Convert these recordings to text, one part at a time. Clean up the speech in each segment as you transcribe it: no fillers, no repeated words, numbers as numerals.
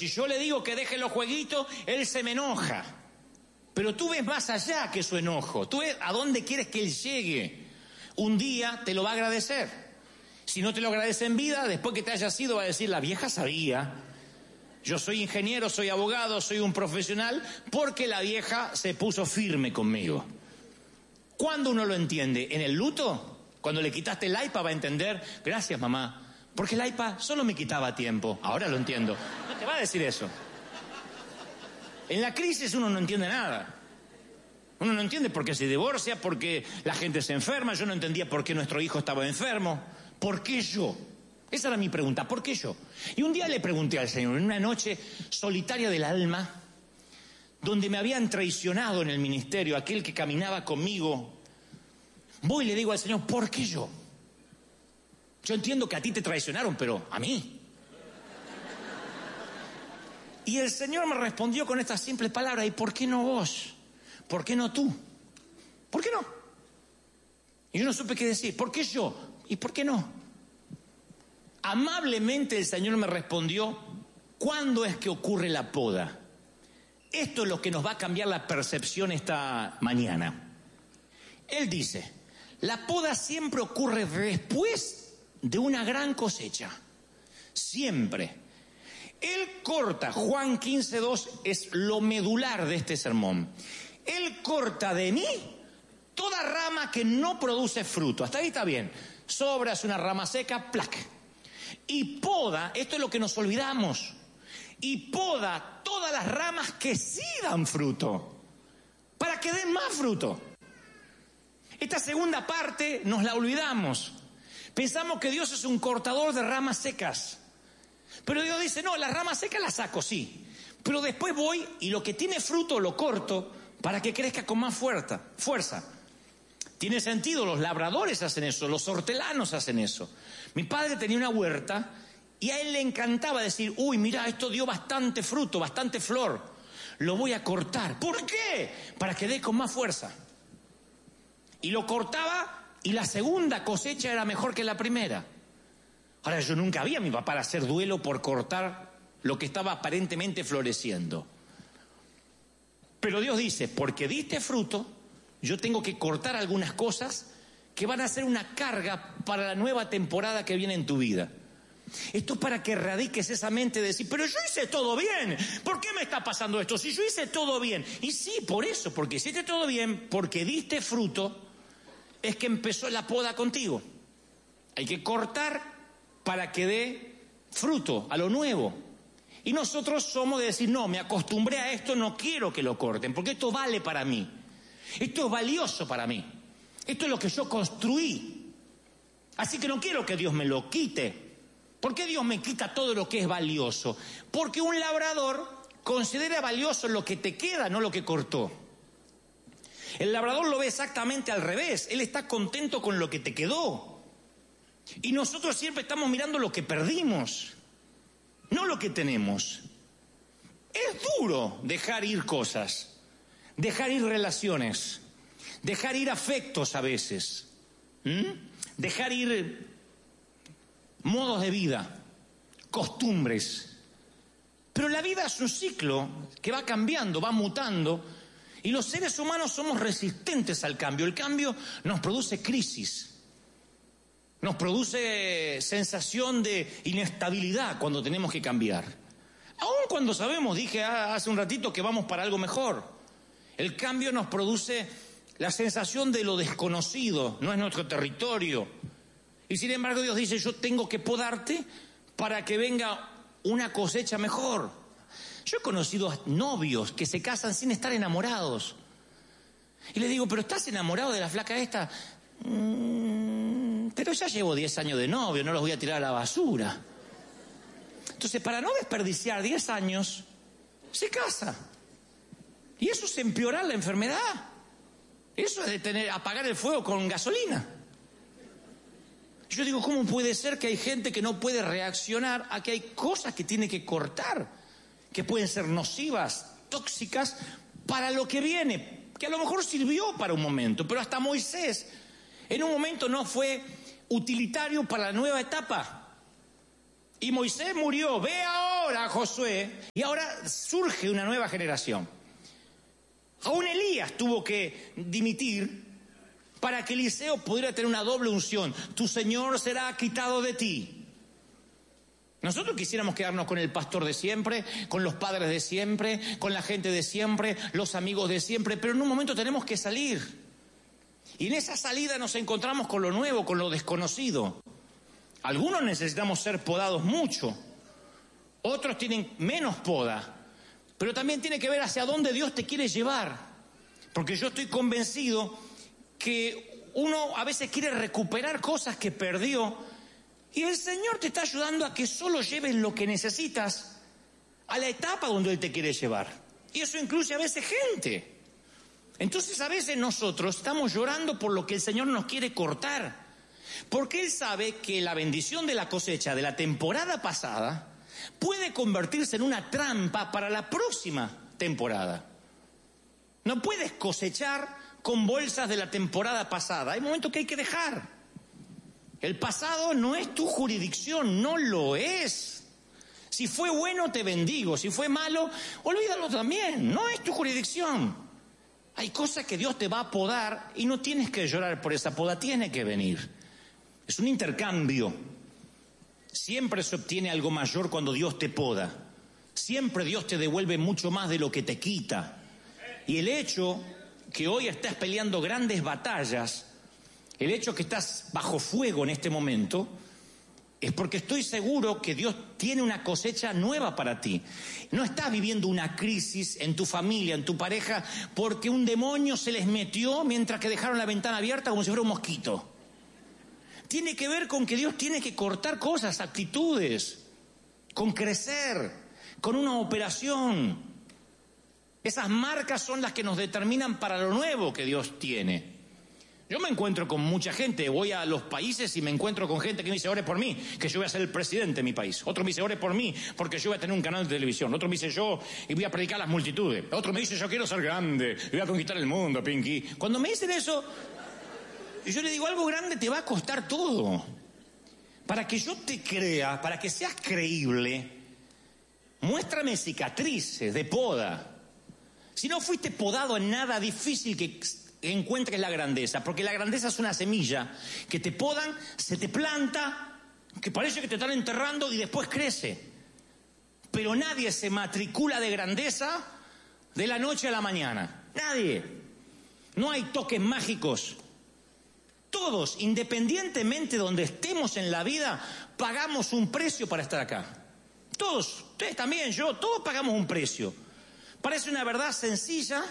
si yo le digo que deje los jueguitos, él se me enoja. Pero tú ves más allá que su enojo. Tú ves a dónde quieres que él llegue. Un día te lo va a agradecer. Si no te lo agradece en vida, después que te hayas ido va a decir, la vieja sabía. Yo soy ingeniero, soy abogado, soy un profesional, porque la vieja se puso firme conmigo. ¿Cuándo uno lo entiende? ¿En el luto? Cuando le quitaste el iPad va a entender, gracias mamá, porque el iPad solo me quitaba tiempo. Ahora lo entiendo. No te va a decir eso. En la crisis uno no entiende nada. Uno no entiende por qué se divorcia, por qué la gente se enferma. Yo no entendía por qué nuestro hijo estaba enfermo. ¿Por qué yo? Esa era mi pregunta, ¿por qué yo? Y un día le pregunté al Señor, en una noche solitaria del alma, donde me habían traicionado en el ministerio, aquel que caminaba conmigo, voy y le digo al Señor, ¿por qué yo? Yo entiendo que a ti te traicionaron, pero a mí. Y el Señor me respondió con estas simples palabras, ¿y por qué no vos? ¿Por qué no tú? ¿Por qué no? Y yo no supe qué decir, ¿por qué yo? ¿Y por qué no? Amablemente el Señor me respondió, ¿cuándo es que ocurre la poda? Esto es lo que nos va a cambiar la percepción esta mañana. Él dice, la poda siempre ocurre después de una gran cosecha. Siempre. Él corta, Juan 15:2 es lo medular de este sermón. Él corta de mí toda rama que no produce fruto. Hasta ahí está bien. Sobras una rama seca, ¡plac! Y poda, esto es lo que nos olvidamos, y poda todas las ramas que sí dan fruto, para que den más fruto. Esta segunda parte nos la olvidamos. Pensamos que Dios es un cortador de ramas secas. Pero Dios dice, no, las ramas secas las saco, sí. Pero después voy y lo que tiene fruto lo corto para que crezca con más fuerza. Tiene sentido, los labradores hacen eso, los hortelanos hacen eso. Mi padre tenía una huerta y a él le encantaba decir, uy, mira, esto dio bastante fruto, bastante flor. Lo voy a cortar. ¿Por qué? Para que dé con más fuerza. Y lo cortaba y la segunda cosecha era mejor que la primera. Ahora, yo nunca vi a mi papá hacer duelo por cortar lo que estaba aparentemente floreciendo. Pero Dios dice, porque diste fruto, yo tengo que cortar algunas cosas que van a ser una carga para la nueva temporada que viene en tu vida. Esto es para que erradiques esa mente de decir, pero yo hice todo bien, ¿por qué me está pasando esto? Si yo hice todo bien. Y sí, por eso, porque hiciste todo bien, porque diste fruto, es que empezó la poda contigo. Hay que cortar para que dé fruto a lo nuevo. Y nosotros somos de decir, no, me acostumbré a esto, no quiero que lo corten, porque esto vale para mí. Esto es valioso para mí. Esto es lo que yo construí. Así que no quiero que Dios me lo quite. ¿Por qué Dios me quita todo lo que es valioso? Porque un labrador considera valioso lo que te queda, no lo que cortó. El labrador lo ve exactamente al revés. Él está contento con lo que te quedó. Y nosotros siempre estamos mirando lo que perdimos, no lo que tenemos. Es duro dejar ir cosas, dejar ir relaciones, dejar ir afectos a veces, dejar ir modos de vida, costumbres. Pero la vida es un ciclo que va cambiando, va mutando, y los seres humanos somos resistentes al cambio. El cambio nos produce crisis, nos produce sensación de inestabilidad cuando tenemos que cambiar. Aun cuando sabemos, dije hace un ratito, que vamos para algo mejor. El cambio nos produce la sensación de lo desconocido, no es nuestro territorio. Y sin embargo Dios dice, yo tengo que podarte para que venga una cosecha mejor. Yo he conocido novios que se casan sin estar enamorados. Y les digo, ¿pero estás enamorado de la flaca esta? Pero ya llevo 10 años de novio, no los voy a tirar a la basura. Entonces, para no desperdiciar 10 años, se casa. Y eso es empeorar la enfermedad. Eso es apagar el fuego con gasolina. Yo digo, ¿cómo puede ser que hay gente que no puede reaccionar a que hay cosas que tiene que cortar, que pueden ser nocivas, tóxicas, para lo que viene, que a lo mejor sirvió para un momento, pero hasta Moisés en un momento no fue utilitario para la nueva etapa? Y Moisés murió. Ve ahora ahora Josué, y ahora surge una nueva generación. Aún Elías tuvo que dimitir para que Eliseo pudiera tener una doble unción. Tu Señor será quitado de ti. Nosotros quisiéramos quedarnos con el pastor de siempre, con los padres de siempre, con la gente de siempre, los amigos de siempre, pero en un momento tenemos que salir. Y en esa salida nos encontramos con lo nuevo, con lo desconocido. Algunos necesitamos ser podados mucho, otros tienen menos poda, pero también tiene que ver hacia dónde Dios te quiere llevar. Porque yo estoy convencido que uno a veces quiere recuperar cosas que perdió y el Señor te está ayudando a que solo lleves lo que necesitas a la etapa donde Él te quiere llevar. Y eso incluye a veces gente. Entonces a veces nosotros estamos llorando por lo que el Señor nos quiere cortar. Porque Él sabe que la bendición de la cosecha de la temporada pasada puede convertirse en una trampa para la próxima temporada. No puedes cosechar con bolsas de la temporada pasada. Hay momentos que hay que dejar. El pasado no es tu jurisdicción, no lo es. Si fue bueno, te bendigo. Si fue malo, olvídalo también. No es tu jurisdicción. Hay cosas que Dios te va a podar y no tienes que llorar por esa poda, tiene que venir. Es un intercambio. Siempre se obtiene algo mayor cuando Dios te poda. Siempre Dios te devuelve mucho más de lo que te quita. Y el hecho que hoy estás peleando grandes batallas, el hecho que estás bajo fuego en este momento, es porque estoy seguro que Dios tiene una cosecha nueva para ti. No estás viviendo una crisis en tu familia, en tu pareja, porque un demonio se les metió mientras que dejaron la ventana abierta como si fuera un mosquito. Tiene que ver con que Dios tiene que cortar cosas, actitudes, con crecer, con una operación. Esas marcas son las que nos determinan para lo nuevo que Dios tiene. Yo me encuentro con mucha gente, voy a los países y me encuentro con gente que me dice, ore por mí, que yo voy a ser el presidente de mi país. Otro me dice, ore por mí, porque yo voy a tener un canal de televisión. Otro me dice, yo y voy a predicar a las multitudes. Otro me dice, yo quiero ser grande, y voy a conquistar el mundo, Pinky. Cuando me dicen eso, yo le digo, algo grande te va a costar todo. Para que yo te crea, para que seas creíble, muéstrame cicatrices de poda. Si no fuiste podado en nada, difícil que encuentres la grandeza, porque la grandeza es una semilla que te podan, se te planta, que parece que te están enterrando y después crece. Pero nadie se matricula de grandeza de la noche a la mañana. Nadie. No hay toques mágicos. Todos, independientemente de donde estemos en la vida, pagamos un precio para estar acá. Todos, ustedes también, yo, todos pagamos un precio. Parece una verdad sencilla,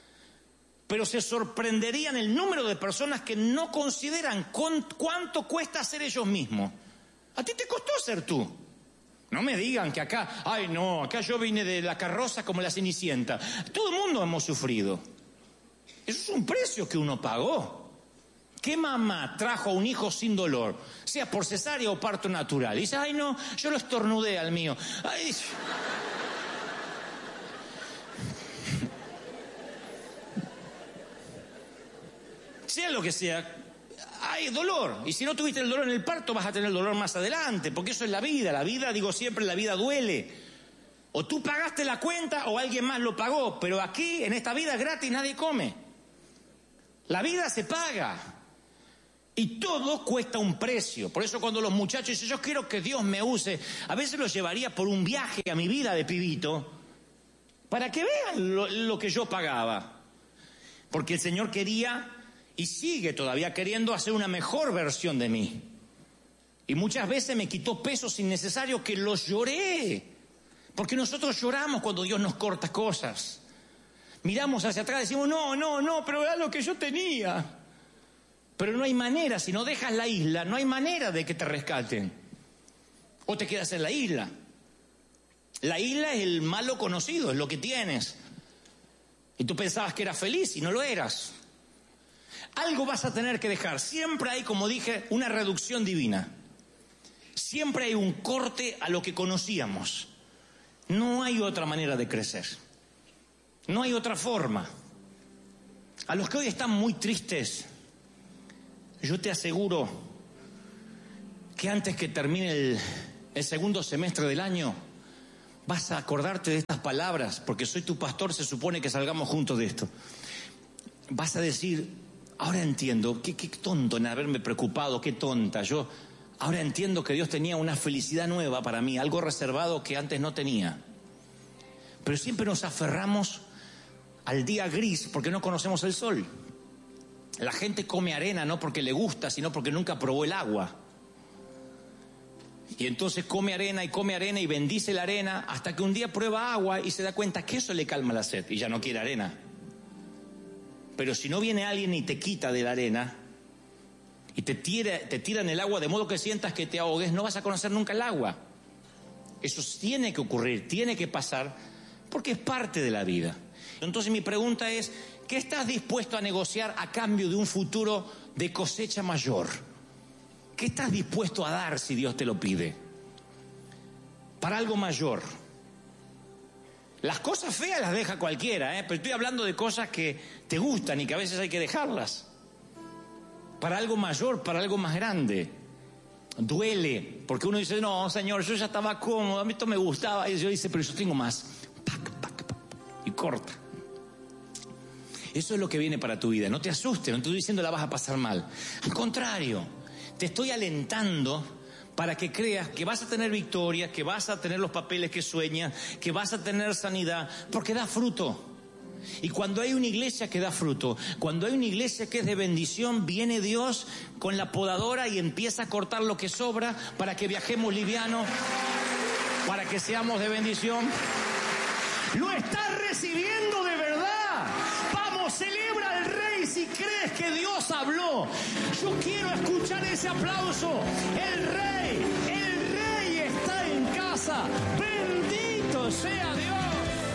pero se sorprenderían el número de personas que no consideran cuánto cuesta ser ellos mismos. ¿A ti te costó ser tú? No me digan que acá, ay no, acá yo vine de la carroza como la Cenicienta. Todo el mundo hemos sufrido. Eso es un precio que uno pagó. ¿Qué mamá trajo a un hijo sin dolor? Sea por cesárea o parto natural. Y dice, ay no, yo lo estornudé al mío. Ay. Sea lo que sea, hay dolor. Y si no tuviste el dolor en el parto, vas a tener el dolor más adelante. Porque eso es la vida. La vida, digo siempre, la vida duele. O tú pagaste la cuenta o alguien más lo pagó. Pero aquí, en esta vida, es gratis, nadie come. La vida se paga. Y todo cuesta un precio. Por eso cuando los muchachos dicen, yo quiero que Dios me use, a veces los llevaría por un viaje a mi vida de pibito, para que vean lo que yo pagaba. Porque el Señor quería, y sigue todavía queriendo, hacer una mejor versión de mí. Y muchas veces me quitó pesos innecesarios que los lloré. Porque nosotros lloramos cuando Dios nos corta cosas. Miramos hacia atrás y decimos, no, pero era lo que yo tenía. Pero no hay manera, si no dejas la isla, no hay manera de que te rescaten. O te quedas en la isla. La isla es el malo conocido, es lo que tienes. Y tú pensabas que eras feliz y no lo eras. Algo vas a tener que dejar. Siempre hay, como dije, una reducción divina. Siempre hay un corte a lo que conocíamos. No hay otra manera de crecer. No hay otra forma. A los que hoy están muy tristes, yo te aseguro que antes que termine el segundo semestre del año, vas a acordarte de estas palabras, porque soy tu pastor, se supone que salgamos juntos de esto. Vas a decir, ahora entiendo, qué tonto en haberme preocupado, qué tonta. Yo ahora entiendo que Dios tenía una felicidad nueva para mí, algo reservado que antes no tenía. Pero siempre nos aferramos al día gris porque no conocemos el sol. La gente come arena no porque le gusta, sino porque nunca probó el agua. Y entonces come arena y bendice la arena hasta que un día prueba agua y se da cuenta que eso le calma la sed y ya no quiere arena. Pero si no viene alguien y te quita de la arena y te tira en el agua de modo que sientas que te ahogues, no vas a conocer nunca el agua. Eso tiene que ocurrir, tiene que pasar, porque es parte de la vida. Entonces mi pregunta es, ¿qué estás dispuesto a negociar a cambio de un futuro de cosecha mayor? ¿Qué estás dispuesto a dar si Dios te lo pide? Para algo mayor. Las cosas feas las deja cualquiera, pero estoy hablando de cosas que te gustan y que a veces hay que dejarlas. Para algo mayor, para algo más grande. Duele, porque uno dice, no, Señor, yo ya estaba cómodo, a mí esto me gustaba. Y yo dice, pero yo tengo más. Y corta. Eso es lo que viene para tu vida. No te asustes, no te estoy diciendo la vas a pasar mal. Al contrario, te estoy alentando para que creas que vas a tener victoria, que vas a tener los papeles que sueñas, que vas a tener sanidad, porque da fruto. Y cuando hay una iglesia que da fruto, cuando hay una iglesia que es de bendición, viene Dios con la podadora y empieza a cortar lo que sobra para que viajemos livianos, para que seamos de bendición. Lo estás recibiendo de verdad. Vamos, celebra al Rey si crees que Dios habló. Yo quiero escuchar ese aplauso. El Rey está en casa. Bendito sea Dios.